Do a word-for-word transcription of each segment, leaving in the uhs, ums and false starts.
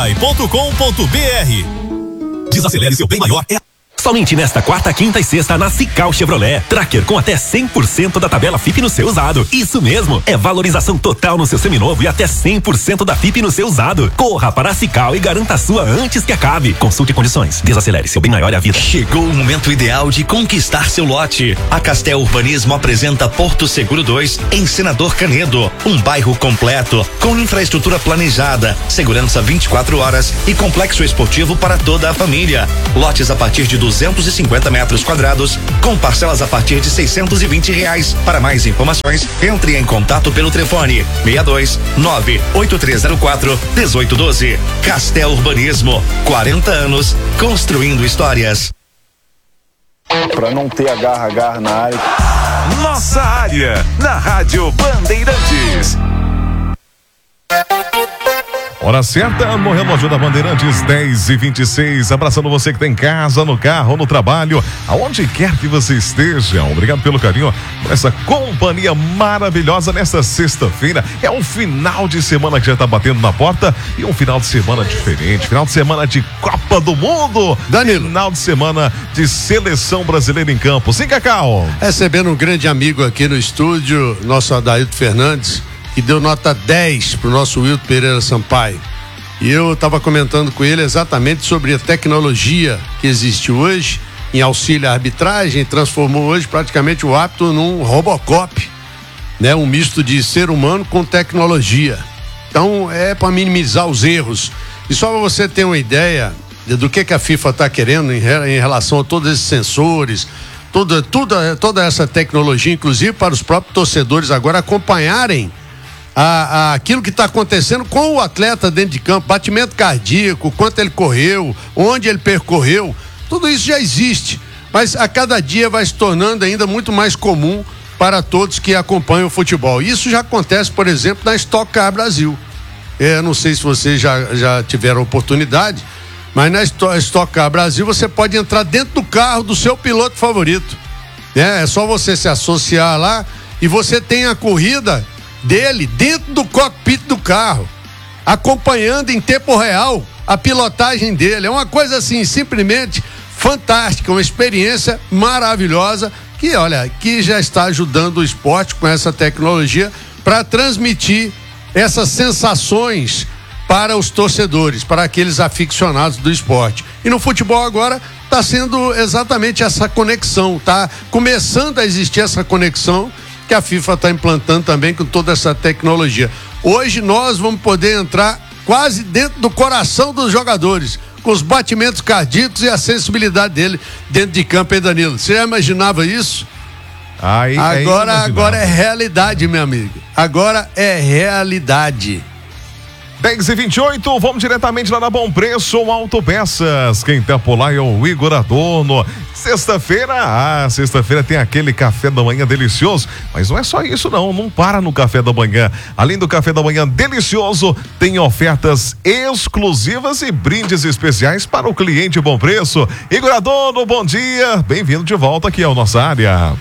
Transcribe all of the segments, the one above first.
ponto com ponto b r. Desacelere seu bem maior. É... Somente nesta quarta, quinta e sexta na Cical Chevrolet. Tracker com até cem por cento da tabela F I P no seu usado. Isso mesmo, é valorização total no seu seminovo e até cem por cento da F I P no seu usado. Corra para a Cical e garanta a sua antes que acabe. Consulte condições. Desacelere, seu bem maior é a vida. Chegou o momento ideal de conquistar seu lote. A Castel Urbanismo apresenta Porto Seguro dois em Senador Canedo. Um bairro completo, com infraestrutura planejada, segurança vinte e quatro horas e complexo esportivo para toda a família. Lotes a partir de duzentos e cinquenta metros quadrados, com parcelas a partir de seiscentos e vinte reais. Para mais informações, entre em contato pelo telefone seis dois nove oito três zero quatro um oito um dois. Castel Urbanismo, quarenta anos construindo histórias. Para não ter agarra-agarra na área. Nossa área, na Rádio Bandeirantes. Hora certa no relógio da Bandeirantes, dez e vinte e seis. Abraçando você que está em casa, no carro, no trabalho, aonde quer que você esteja. Obrigado pelo carinho, por essa companhia maravilhosa nesta sexta-feira. É um final de semana que já está batendo na porta e um final de semana diferente. Final de semana de Copa do Mundo. Danilo. Final de semana de seleção brasileira em campo. Sim, Cacau. Recebendo um grande amigo aqui no estúdio, nosso Adailto Fernandes, que deu nota dez pro nosso Wilton Pereira Sampaio. E eu estava comentando com ele exatamente sobre a tecnologia que existe hoje em auxílio à arbitragem, transformou hoje praticamente o árbitro num Robocop, né? Um misto de ser humano com tecnologia. Então é para minimizar os erros. E só para você ter uma ideia do que, que a FIFA está querendo em, em relação a todos esses sensores, toda, toda, toda essa tecnologia, inclusive para os próprios torcedores agora acompanharem A, a, aquilo que está acontecendo com o atleta dentro de campo, batimento cardíaco, quanto ele correu, onde ele percorreu, tudo isso já existe, mas a cada dia vai se tornando ainda muito mais comum para todos que acompanham o futebol. Isso já acontece, por exemplo, na Stock Car Brasil. É, não sei se vocês já, já tiveram oportunidade, mas na Stock Car Brasil você pode entrar dentro do carro do seu piloto favorito. É, é só você se associar lá e você tem a corrida dele dentro do cockpit do carro, acompanhando em tempo real a pilotagem dele. É uma coisa assim, simplesmente fantástica, uma experiência maravilhosa que, olha, que já está ajudando o esporte com essa tecnologia para transmitir essas sensações para os torcedores, para aqueles aficionados do esporte. E no futebol agora está sendo exatamente essa conexão, está começando a existir essa conexão que a FIFA está implantando também com toda essa tecnologia. Hoje nós vamos poder entrar quase dentro do coração dos jogadores, com os batimentos cardíacos e a sensibilidade dele dentro de campo, hein, Danilo? Você já imaginava isso? Aí, agora, aí agora é realidade, meu amigo. Agora é realidade. dez e vinte e oito, vamos diretamente lá na Bom Preço Autopeças. Quem tá por lá é o Igor Adorno. Sexta-feira, ah, sexta-feira tem aquele café da manhã delicioso, mas não é só isso não, não para no café da manhã. Além do café da manhã delicioso, tem ofertas exclusivas e brindes especiais para o cliente Bom Preço. Igor Adorno, bom dia, bem-vindo de volta aqui ao Nossa Área.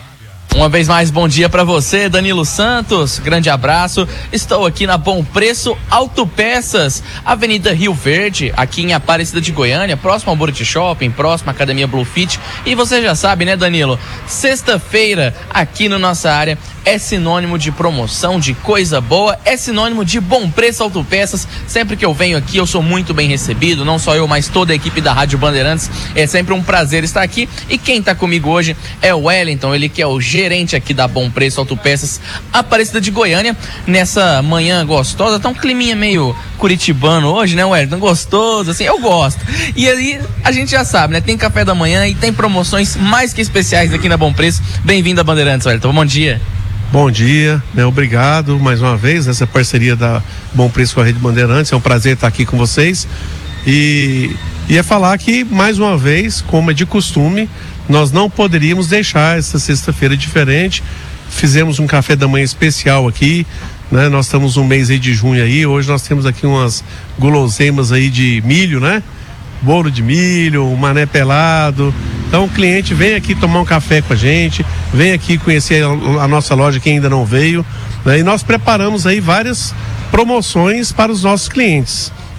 Uma vez mais, bom dia para você, Danilo Santos, grande abraço. Estou aqui na Bom Preço Autopeças, Avenida Rio Verde, aqui em Aparecida de Goiânia, próximo ao Buriti Shopping, próximo à Academia Blue Fit. E você já sabe, né, Danilo? Sexta-feira, aqui no Nossa Área, é sinônimo de promoção, de coisa boa, é sinônimo de Bom Preço Autopeças. Sempre que eu venho aqui, eu sou muito bem recebido, não só eu, mas toda a equipe da Rádio Bandeirantes. É sempre um prazer estar aqui. E quem está comigo hoje é o Wellington, ele que é o gerente aqui da Bom Preço Autopeças, Aparecida de Goiânia, nessa manhã gostosa. Tá um climinha meio curitibano hoje, né, Wellington? Gostoso, assim, eu gosto. E aí, a gente já sabe, né? Tem café da manhã e tem promoções mais que especiais aqui na Bom Preço. Bem-vindo a Bandeirantes, Wellington. Bom dia. Bom dia, né? Obrigado mais uma vez nessa parceria da Bom Preço com a Rede Bandeirantes. É um prazer estar aqui com vocês e, e é falar que, mais uma vez, como é de costume, nós não poderíamos deixar essa sexta-feira diferente. Fizemos um café da manhã especial aqui, né? Nós estamos no mês aí de junho aí, hoje nós temos aqui umas guloseimas aí de milho, né? Bolo de milho, um mané pelado. Então o cliente vem aqui tomar um café com a gente, vem aqui conhecer a, a nossa loja que ainda não veio, né? E nós preparamos aí várias promoções para os nossos clientes.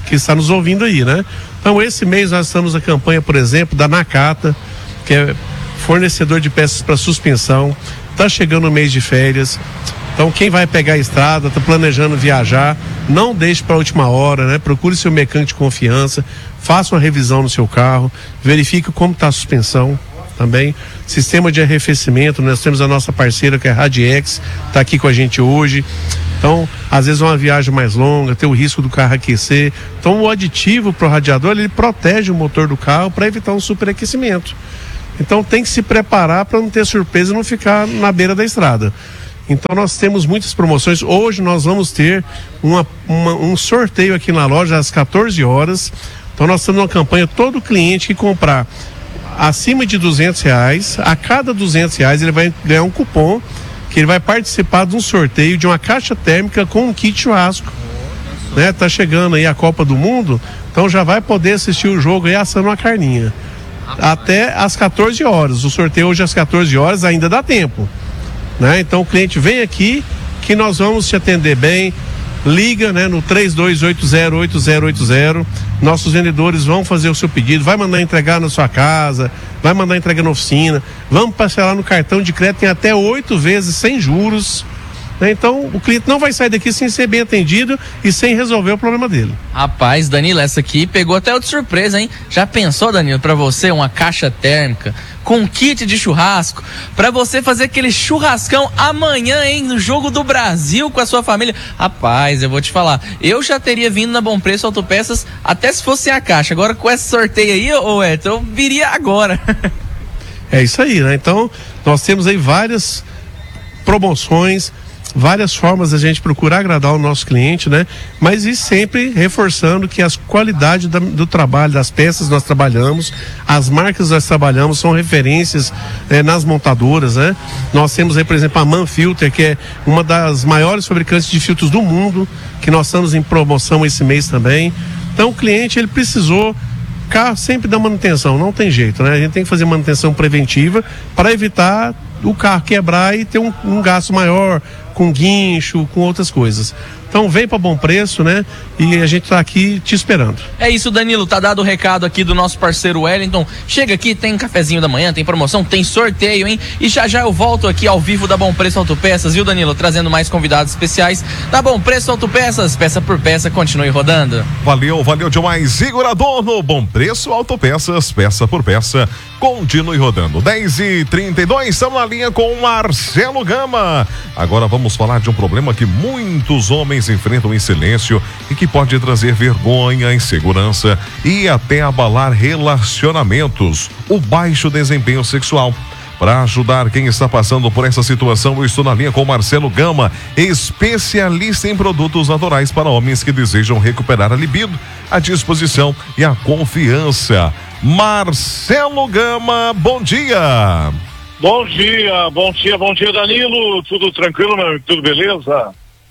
que está nos ouvindo aí, né? Então, esse mês nós estamos na campanha, por exemplo, da Nakata, que é fornecedor de peças para suspensão. Está chegando o mês de férias. Então, quem vai pegar a estrada, está planejando viajar, não deixe para a última hora, né? Procure seu mecânico de confiança, faça uma revisão no seu carro, verifique como está a suspensão também. Sistema de arrefecimento, nós temos a nossa parceira que é a Radiex, está aqui com a gente hoje. Então, às vezes uma viagem mais longa, tem o risco do carro aquecer. Então, o aditivo para o radiador, ele protege o motor do carro para evitar um superaquecimento. Então, tem que se preparar para não ter surpresa e não ficar na beira da estrada. Então nós temos muitas promoções. Hoje nós vamos ter uma, uma, um sorteio aqui na loja às quatorze horas. Então nós temos uma campanha, todo cliente que comprar acima de duzentos reais, a cada duzentos reais ele vai ganhar um cupom que ele vai participar de um sorteio de uma caixa térmica com um kit churrasco. Né? Tá chegando aí a Copa do Mundo, então já vai poder assistir o jogo aí assando uma carninha. Até às quatorze horas. O sorteio hoje às quatorze horas ainda dá tempo. Né? Então o cliente vem aqui que nós vamos te atender bem, liga, né, no três dois oito zero oito zero oito zero, nossos vendedores vão fazer o seu pedido, vai mandar entregar na sua casa, vai mandar entregar na oficina, vamos parcelar no cartão de crédito em até oito vezes sem juros. Então o cliente não vai sair daqui sem ser bem atendido e sem resolver o problema dele. Rapaz, Danilo, essa aqui pegou até outra surpresa, hein? Já pensou, Danilo, pra você uma caixa térmica com um kit de churrasco, pra você fazer aquele churrascão amanhã, hein, no Jogo do Brasil com a sua família? Rapaz, eu vou te falar, eu já teria vindo na Bom Preço Autopeças até se fosse a caixa. Agora com esse sorteio aí, ô Edson, eu viria agora. É isso aí, né? Então nós temos aí várias promoções, várias formas a gente procurar agradar o nosso cliente, né? Mas e sempre reforçando que as qualidades da, do trabalho, das peças que nós trabalhamos, as marcas que nós trabalhamos são referências eh, nas montadoras, né? Nós temos aí, por exemplo, a Manfilter, que é uma das maiores fabricantes de filtros do mundo, que nós estamos em promoção esse mês também. Então o cliente, ele precisou carro sempre dá manutenção, não tem jeito, né? A gente tem que fazer manutenção preventiva para evitar o carro quebrar e ter um, um gasto maior com guincho, com outras coisas. Então vem para Bom Preço, né? E a gente tá aqui te esperando. É isso, Danilo, tá dado o recado aqui do nosso parceiro Wellington. Chega aqui, tem cafezinho da manhã, tem promoção, tem sorteio, hein? E já já eu volto aqui ao vivo da Bom Preço Autopeças, viu, Danilo? Trazendo mais convidados especiais da Bom Preço Autopeças, peça por peça, continue rodando. Valeu, valeu demais, Igor Adorno. Bom Preço Autopeças, peça por peça, continue rodando. dez e trinta e dois, estamos na linha com o Marcelo Gama. Agora vamos falar de um problema que muitos homens enfrentam em silêncio e que pode trazer vergonha, insegurança e até abalar relacionamentos: o baixo desempenho sexual. Para ajudar quem está passando por essa situação, eu estou na linha com o Marcelo Gama, especialista em produtos naturais para homens que desejam recuperar a libido, a disposição e a confiança. Marcelo Gama, bom dia. Bom dia, bom dia, bom dia, Danilo. Tudo tranquilo, meu? Tudo beleza?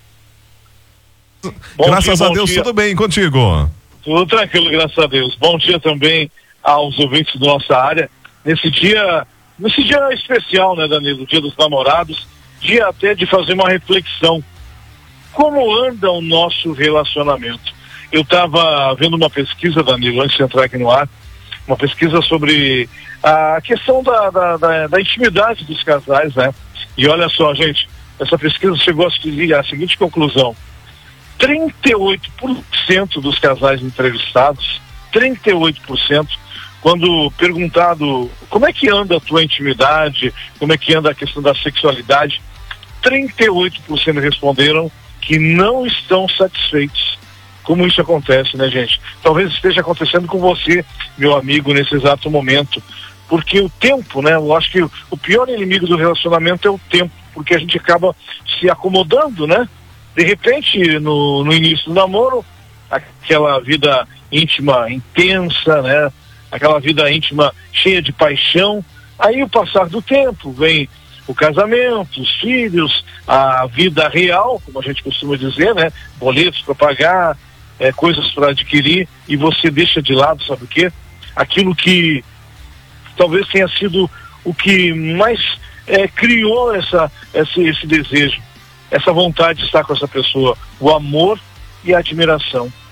Bom graças dia, a Deus, dia. Tudo bem contigo? Tudo tranquilo, graças a Deus. Bom dia também aos ouvintes da nossa área. Nesse dia, nesse dia especial, né, Danilo? Dia dos Namorados, dia até de fazer uma reflexão. Como anda o nosso relacionamento? Eu estava vendo uma pesquisa, Danilo, antes de entrar aqui no ar, uma pesquisa sobre a questão da, da, da, da intimidade dos casais, né? E olha só, gente, essa pesquisa chegou à seguinte conclusão: trinta e oito por cento dos casais entrevistados, trinta e oito por cento, quando perguntado como é que anda a tua intimidade, como é que anda a questão da sexualidade, trinta e oito por cento responderam que não estão satisfeitos. Como isso acontece, né, gente? Talvez esteja acontecendo com você, meu amigo, nesse exato momento. Porque o tempo, né? Eu acho que o, o pior inimigo do relacionamento é o tempo, porque a gente acaba se acomodando, né? De repente, no, no início do namoro, aquela vida íntima intensa, né? Aquela vida íntima cheia de paixão. Aí, o passar do tempo, vem o casamento, os filhos, a vida real, como a gente costuma dizer, né? Boletos para pagar, é, coisas para adquirir, e você deixa de lado, sabe o quê? Aquilo que talvez tenha sido o que mais é, criou essa, esse, esse desejo, essa vontade de estar com essa pessoa, o amor e a admiração.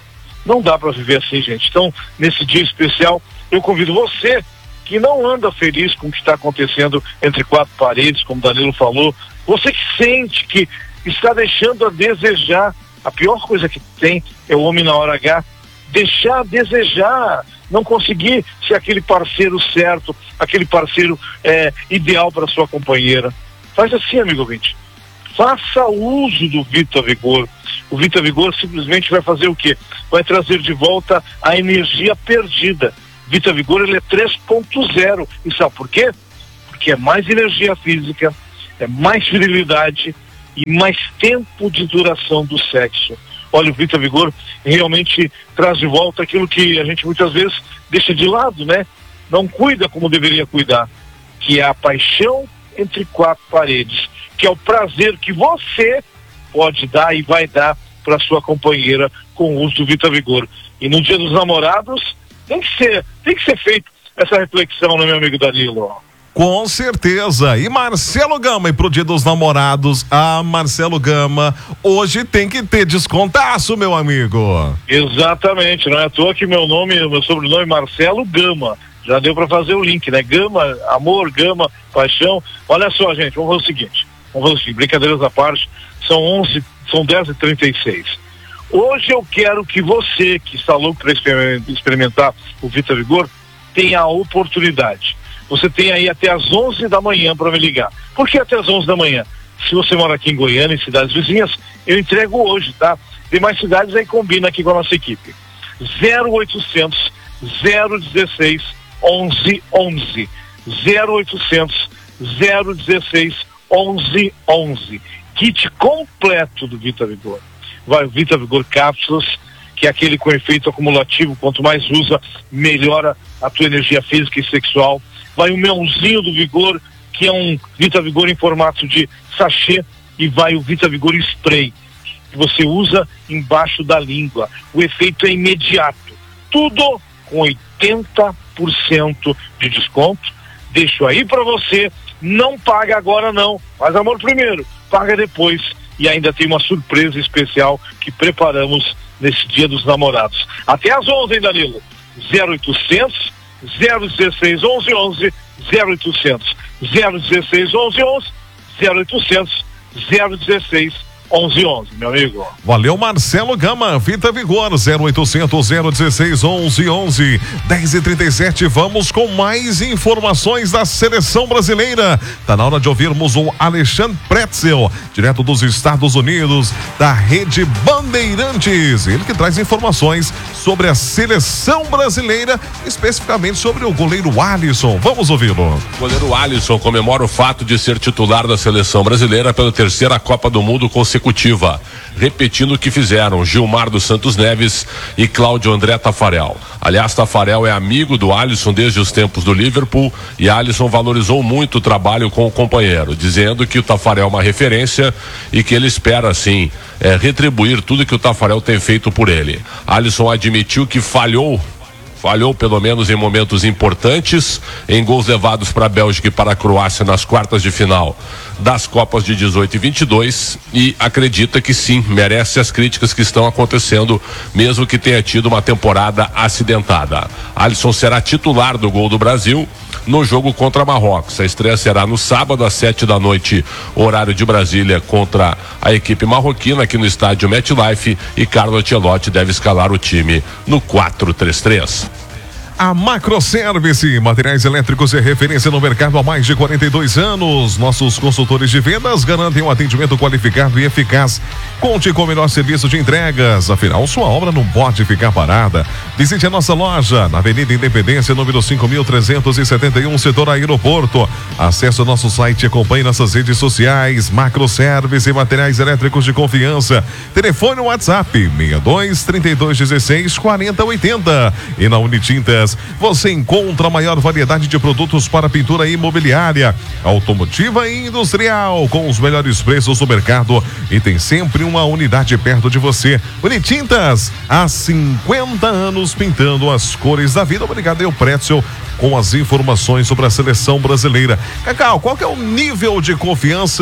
Não dá para viver assim, gente. Então, nesse dia especial, eu convido você que não anda feliz com o que está acontecendo entre quatro paredes, como o Danilo falou, você que sente que está deixando a desejar, a pior coisa que tem é o homem na hora H, deixar a desejar, não conseguir ser aquele parceiro certo, aquele parceiro é, ideal para sua companheira. Faz assim, amigo ouvinte, faça uso do Vita Vigor. O Vita Vigor simplesmente vai fazer o quê? Vai trazer de volta a energia perdida. Vita Vigor, ele é três ponto zero. E sabe por quê? Porque é mais energia física, é mais virilidade e mais tempo de duração do sexo. Olha, o Vita Vigor realmente traz de volta aquilo que a gente muitas vezes deixa de lado, né? Não cuida como deveria cuidar, que é a paixão entre quatro paredes, que é o prazer que você pode dar e vai dar para sua companheira com o uso do Vita Vigor. E no Dia dos Namorados tem que ser, tem que ser feito essa reflexão, né, meu amigo Danilo? Com certeza. E Marcelo Gama, e pro Dia dos Namorados, ah, Marcelo Gama, hoje tem que ter descontaço, meu amigo. Exatamente, não é à toa que meu nome, meu sobrenome é Marcelo Gama. Já deu para fazer o link, né? Gama, amor, Gama, paixão. Olha só, gente, vamos fazer o seguinte. Vamos fazer o seguinte, brincadeiras à parte, são onze, são dez e trinta e seis. Hoje eu quero que você, que está louco para experimentar o Vita Vigor, tenha a oportunidade. Você tem aí até as onze da manhã para me ligar. Por que até as onze da manhã? Se você mora aqui em Goiânia, em cidades vizinhas, eu entrego hoje, tá? Tem mais cidades aí, combina aqui com a nossa equipe. zero oitocentos, zero dezesseis, onze onze. zero oitocentos, zero dezesseis, onze onze. Kit completo do Vita Vigor. Vai o Vita Vigor Cápsulas, que é aquele com efeito acumulativo, quanto mais usa, melhora a tua energia física e sexual. Vai o Melzinho do Vigor, que é um Vita Vigor em formato de sachê, e vai o Vita Vigor Spray, que você usa embaixo da língua. O efeito é imediato. Tudo com oitenta por cento de desconto. Deixo aí para você. Não paga agora não, faz amor primeiro, paga depois. E ainda tem uma surpresa especial que preparamos nesse Dia dos Namorados. Até às onze, hein, Danilo? zero oitocentos, zero dezesseis, onze onze, zero oitocentos, zero dezesseis, onze onze, zero oitocentos, zero dezesseis, onze onze, meu amigo. Valeu, Marcelo Gama, Vita Vigor, zero oitocentos, zero dezesseis, onze onze, dez e trinta e sete. Vamos com mais informações da seleção brasileira. Tá na hora de ouvirmos o Alexandre Pretzel, direto dos Estados Unidos, da Rede Bandeirantes. Ele que traz informações sobre a seleção brasileira, especificamente sobre o goleiro Alisson. Vamos ouvi-lo. O goleiro Alisson comemora o fato de ser titular da seleção brasileira pela terceira Copa do Mundo consecutiva, repetindo o que fizeram Gilmar dos Santos Neves e Cláudio André Tafarel. Aliás, Tafarel é amigo do Alisson desde os tempos do Liverpool, e Alisson valorizou muito o trabalho com o companheiro, dizendo que o Tafarel é uma referência e que ele espera, assim, é, retribuir tudo que o Tafarel tem feito por ele. Alisson admitiu que falhou Falhou pelo menos em momentos importantes, em gols levados para a Bélgica e para a Croácia nas quartas de final das Copas de dezoito e vinte e dois, e acredita que sim, merece as críticas que estão acontecendo, mesmo que tenha tido uma temporada acidentada. Alisson será titular do gol do Brasil no jogo contra Marrocos. A estreia será no sábado às sete da noite, horário de Brasília, contra a equipe marroquina aqui no estádio MetLife, e Carlo Ancelotti deve escalar o time no quatro três três. A Macroservice, materiais elétricos é referência no mercado há mais de quarenta e dois anos. Nossos consultores de vendas garantem um atendimento qualificado e eficaz. Conte com o melhor serviço de entregas, afinal sua obra não pode ficar parada. Visite a nossa loja na Avenida Independência, número cinco mil trezentos e setenta e um, setor Aeroporto. Acesse o nosso site e acompanhe nossas redes sociais. Macroservice, materiais elétricos de confiança. Telefone WhatsApp seis dois, trinta e dois, dezesseis, quarenta, oitenta. E na Unitintas você encontra a maior variedade de produtos para pintura imobiliária, automotiva e industrial, com os melhores preços do mercado, e tem sempre uma unidade perto de você. Unitintas, há cinquenta anos pintando as cores da vida. Obrigado, eu Pretzel, com as informações sobre a seleção brasileira. Cacau, qual que é o nível de confiança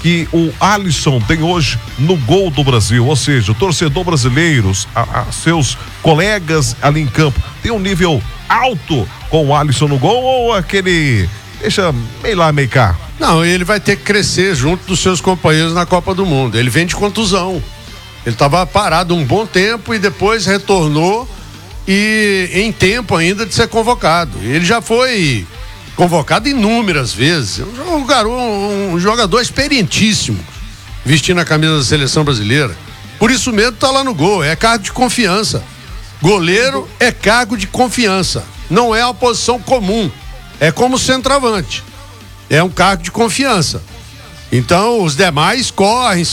que o Alisson tem hoje no gol do Brasil? Ou seja, o torcedor brasileiro, a, a seus colegas ali em campo, tem um nível alto com o Alisson no gol ou aquele deixa meio lá, meio cá? Não, ele vai ter que crescer junto dos seus companheiros na Copa do Mundo. Ele vem de contusão. Ele estava parado um bom tempo e depois retornou e em tempo ainda de ser convocado. Ele já foi convocado inúmeras vezes. Um, garoto, um jogador experientíssimo, vestindo a camisa da seleção brasileira. Por isso mesmo tá lá no gol, é cargo de confiança. Goleiro é cargo de confiança, não é uma posição comum, é como centroavante, é um cargo de confiança. Então os demais correm,